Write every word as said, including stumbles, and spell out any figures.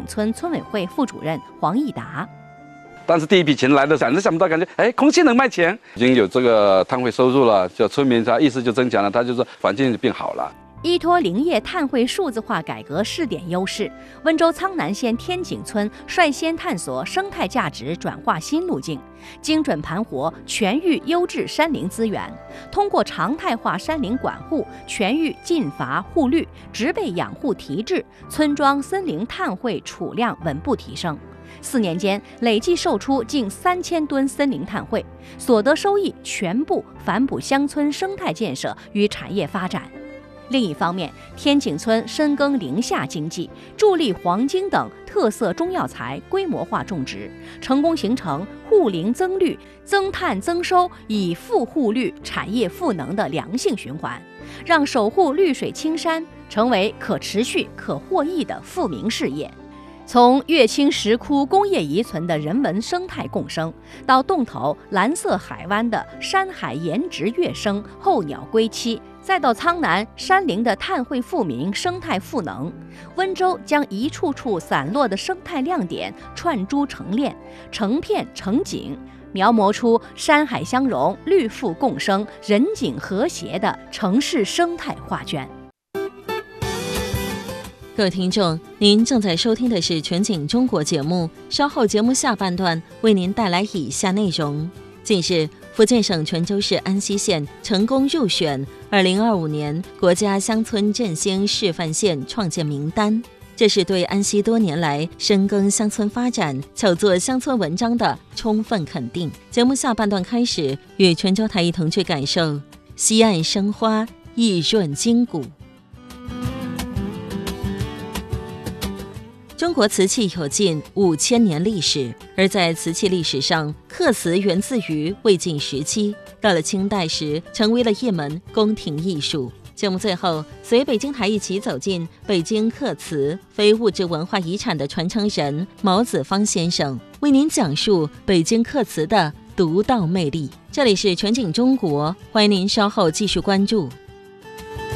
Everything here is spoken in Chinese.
村村委会副主任黄义达。 但是第一笔钱来的，反正想不到，感觉哎，空气能卖钱，已经有这个碳汇收入了，就村民他意识就增强了，他就说环境就变好了。 依托林业碳汇数字化改革试点优势，温州苍南县天井村率先探索生态价值转化新路径，精准盘活全域优质山林资源，通过常态化山林管护、全域禁伐护绿、植被养护提质，村庄森林碳汇储量稳步提升。四年间，累计售出近三千吨森林碳汇，所得收益全部反哺乡村生态建设与产业发展。另一方面，天井村深耕林下经济，助力黄金等特色中药材规模化种植，成功形成护林增绿、增碳增收、以富护绿、产业赋能的良性循环，让守护绿水青山成为可持续、可获益的富民事业。从乐清石窟工业遗存的人文生态共生，到洞头蓝色海湾的山海颜值跃升、候鸟归期，再到苍南山林的碳汇富民生态赋能，温州将一处处散落的生态亮点串珠成链，成片成景，描摹出山海相融、绿富共生、人景和谐的城市生态画卷。 各位听众，您正在收听的是全景中国节目，稍后节目下半段为您带来以下内容。近日，福建省泉州市安溪县成功入选二零二五年国家乡村振兴示范县创建名单，这是对安溪多年来深耕乡村发展、巧做乡村文章的充分肯定。节目下半段开始，与泉州台一同去感受西岸生花，意润筋骨。中国瓷器有近五千年历史，而在瓷器历史上，刻瓷源自于魏晋时期，到了清代时，成为了一门宫廷艺术。节目最后，随北京台一起走进北京刻瓷非物质文化遗产的传承人毛子芳先生，为您讲述北京刻瓷的独到魅力。这里是全景中国，欢迎您稍后继续关注。